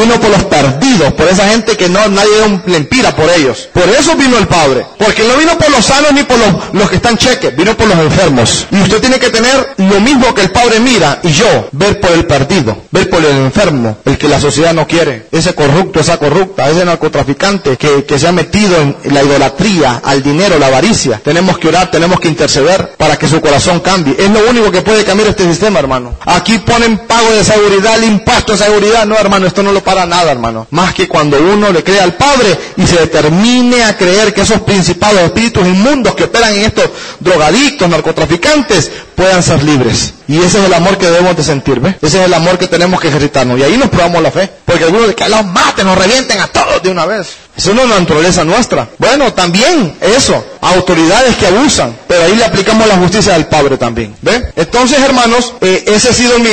vino por los perdidos, por esa gente que nadie le empira por ellos. Por eso vino el Padre, porque no vino por los sanos ni por los que están cheques, vino por los enfermos. Y usted tiene que tener lo mismo que el Padre mira, y yo, ver por el perdido, ver por el enfermo, el que la sociedad no quiere, ese corrupto, esa corrupta, ese narcotraficante que se ha metido en la idolatría, al dinero, la avaricia. Tenemos que orar, tenemos que interceder para que su corazón cambie. Es lo único que puede cambiar este sistema, hermano. Aquí ponen pago de seguridad, el impuesto de seguridad. No, hermano, esto no lo para nada, hermano. Más que cuando uno le cree al Padre y se determine a creer que esos principados, espíritus inmundos que operan en estos drogadictos, narcotraficantes, puedan ser libres. Y ese es el amor que debemos de sentir, ¿ves? Ese es el amor que tenemos que ejercitarnos. Y ahí nos probamos la fe. Porque algunos de que los maten, nos revienten a todos de una vez. Eso no es la naturaleza nuestra. Bueno, también eso. Autoridades que abusan. Pero ahí le aplicamos la justicia del Padre también. ¿Ves? Entonces, hermanos, ese ha sido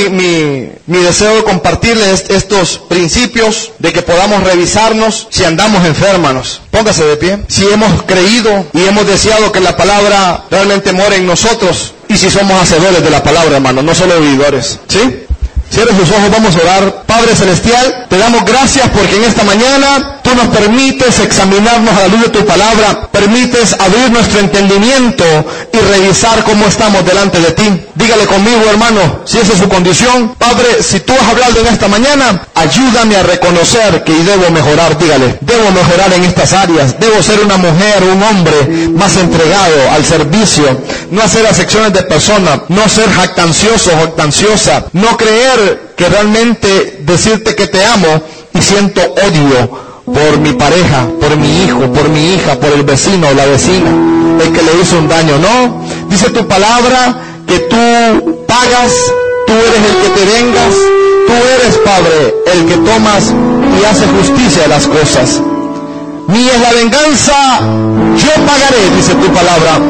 mi deseo de compartirles estos principios de que podamos revisarnos si andamos enfermos. Póngase de pie. Si hemos creído y hemos deseado que la palabra realmente more en nosotros. Y si somos hacedores de la palabra, hermano, no solo oidores. ¿Sí? Cierre sus ojos, vamos a orar. Padre Celestial, te damos gracias porque en esta mañana tú nos permites examinarnos a la luz de tu palabra, permites abrir nuestro entendimiento y revisar cómo estamos delante de ti. Dígale conmigo, hermano, si esa es su condición. Padre, si tú has hablado en esta mañana, ayúdame a reconocer que debo mejorar. Dígale, debo mejorar en estas áreas. Debo ser una mujer, un hombre más entregado al servicio, no hacer acepciones de personas, no ser jactancioso, jactanciosa, no creer que realmente decirte que te amo y siento odio por mi pareja, por mi hijo, por mi hija, por el vecino o la vecina, el que le hizo un daño. No, dice tu palabra que tú pagas, tú eres el que te vengas, tú eres, Padre, el que tomas y hace justicia de las cosas. Mía es la venganza, yo pagaré, dice tu palabra.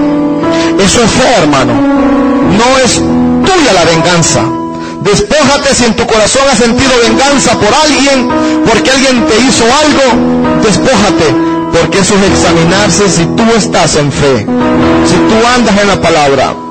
Eso es fe, hermano. No es tuya la venganza. Despójate si en tu corazón has sentido venganza por alguien, porque alguien te hizo algo. Despójate, porque eso es examinarse si tú estás en fe, si tú andas en la palabra.